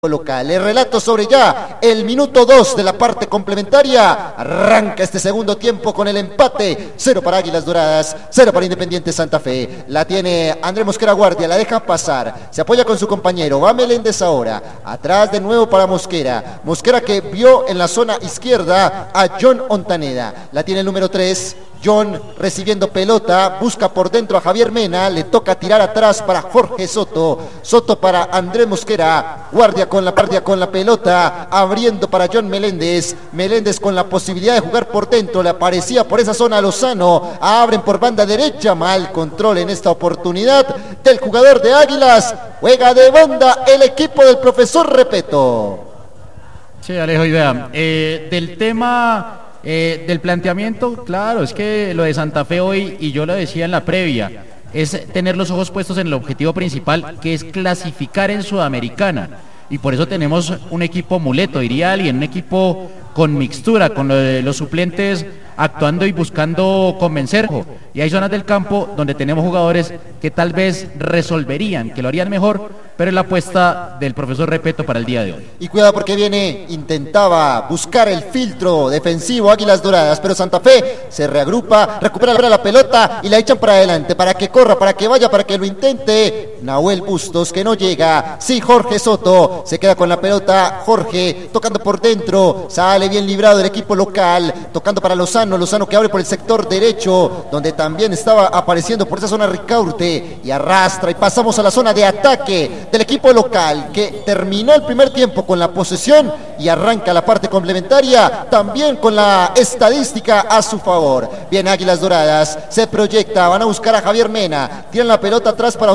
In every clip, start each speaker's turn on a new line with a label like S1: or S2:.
S1: local. El relato sobre ya el minuto 2 de la parte complementaria. Arranca este segundo tiempo con el empate. 0 para Águilas Doradas, 0 para Independiente Santa Fe. La tiene Andrés Mosquera Guardia, la deja pasar. Se apoya con su compañero. Va Meléndez ahora. Atrás de nuevo para Mosquera. Mosquera que vio en la zona izquierda a John Ontaneda. La tiene el número 3. John recibiendo pelota, busca por dentro a Javier Mena, le toca tirar atrás para Jorge Soto, Soto para Andrés Mosquera, Guardia con la pelota, abriendo para John Meléndez, Meléndez con la posibilidad de jugar por dentro, le aparecía por esa zona Lozano, abren por banda derecha, mal control en esta oportunidad del jugador de Águilas, juega de banda el equipo del profesor Repeto.
S2: Sí, Alejo, y vea, del tema... del planteamiento, claro, es que lo de Santa Fe hoy, y yo lo decía en la previa, es tener los ojos puestos en el objetivo principal, que es clasificar en Sudamericana, y por eso tenemos un equipo muleto, diría alguien, un equipo con mixtura, con los suplentes actuando y buscando convencer, y hay zonas del campo donde tenemos jugadores que tal vez resolverían, que lo harían mejor, pero es la apuesta del profesor Repeto para el día de hoy.
S1: Y cuidado porque intentaba buscar el filtro defensivo Águilas Doradas, pero Santa Fe se reagrupa, recupera la pelota y la echan para adelante, para que corra, para que vaya, para que lo intente Nahuel Bustos, que no llega, sí, Jorge Soto, se queda con la pelota, Jorge, tocando por dentro, sale bien librado el equipo local, tocando para Lozano que abre por el sector derecho, donde también estaba apareciendo por esa zona Ricaurte, y arrastra, y pasamos a la zona de ataque del equipo local, que terminó el primer tiempo con la posesión y arranca la parte complementaria también con la estadística a su favor. Bien, Águilas Doradas se proyecta, van a buscar a Javier Mena, tiran la pelota atrás para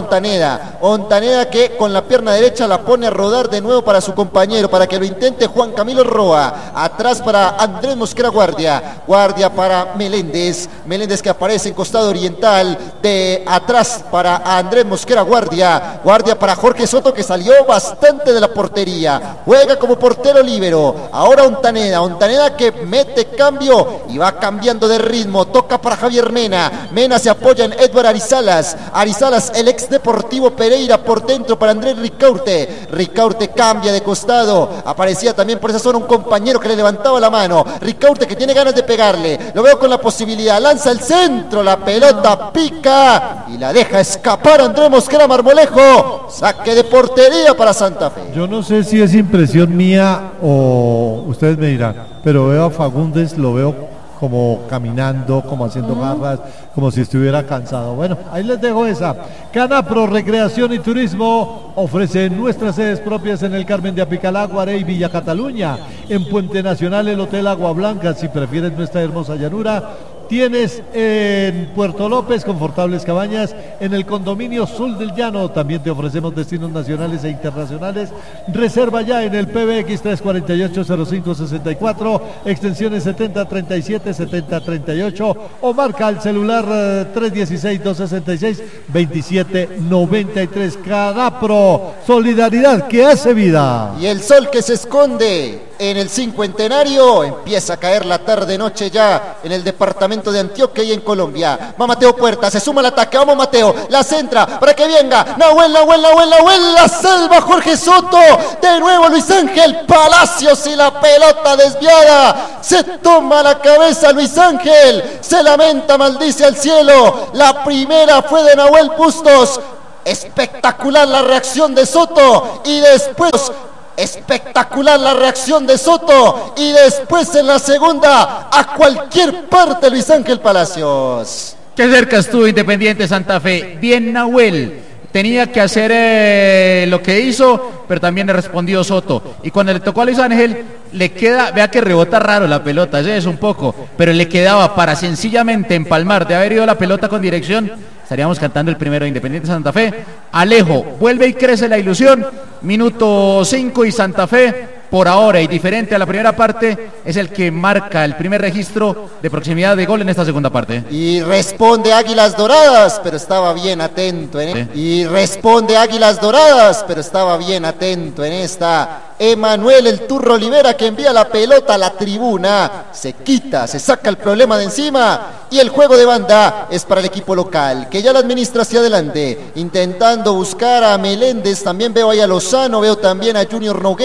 S1: Ontaneda que con la pierna derecha la pone a rodar de nuevo para su compañero, para que lo intente Juan Camilo Roa, atrás para Andrés Mosquera Guardia para Meléndez que aparece en costado oriental, de atrás para Andrés Mosquera Guardia para Jorge Soto, que salió bastante de la portería, juega como portero líbero, ahora Ontaneda que mete cambio y va cambiando de ritmo, toca para Javier Mena se apoya en Edward Arizalas, el ex Deportivo Pereira, por dentro para Andrés Ricaurte cambia de costado, aparecía también por esa zona un compañero que le levantaba la mano, Ricaurte que tiene ganas de pegarle, lo veo con la posibilidad, lanza el centro, la pelota pica y la deja escapar Andrés Mosquera Marmolejo, saque de portería para Santa Fe.
S3: Yo no sé si es impresión mía o ustedes me dirán, pero veo a Fagundes, lo veo como caminando, como haciendo garras, como si estuviera cansado. Bueno, ahí les dejo esa. Canapro Recreación y Turismo ofrece nuestras sedes propias en el Carmen de Apicalá, Guarey, Villa Cataluña, en Puente Nacional el Hotel Agua Blanca, si prefieres nuestra hermosa llanura. Tienes en Puerto López confortables cabañas, en el condominio Sul del Llano también te ofrecemos destinos nacionales e internacionales. Reserva ya en el PBX 348-0564, extensiones 7037, 7038, o marca al celular 316-266-2793. Canapro, solidaridad que hace vida.
S1: Y el sol que se esconde en el cincuentenario, empieza a caer la tarde-noche ya en el departamento de Antioquia y en Colombia. Va Mateo Puerta, se suma al ataque, vamos Mateo, la centra para que venga Nahuel, la salva Jorge Soto, de nuevo Luis Ángel Palacios y la pelota desviada, se toma la cabeza Luis Ángel, se lamenta, maldice al cielo, la primera fue de Nahuel Bustos, espectacular la reacción de Soto y después... espectacular la reacción de Soto y después en la segunda a cualquier parte Luis Ángel Palacios.
S2: Qué cerca estuvo Independiente Santa Fe, bien Nahuel, tenía que hacer lo que hizo, pero también le respondió Soto, y cuando le tocó a Luis Ángel le queda, vea que rebota raro la pelota, es un poco, pero le quedaba para sencillamente empalmar, de haber ido la pelota con dirección, estaríamos cantando el primero de Independiente Santa Fe. Alejo, vuelve y crece la ilusión, minuto 5 y Santa Fe por ahora y diferente a la primera parte, es el que marca el primer registro de proximidad de gol en esta segunda parte.
S1: Y responde Águilas Doradas, pero estaba bien atento Y responde Águilas Doradas, pero estaba bien atento en esta. Emanuel el Turro Olivera, que envía la pelota a la tribuna, se quita, se saca el problema de encima, y el juego de banda es para el equipo local, que ya la administra hacia adelante, intentando buscar a Meléndez. También veo ahí a Lozano, veo también a Junior Noguera.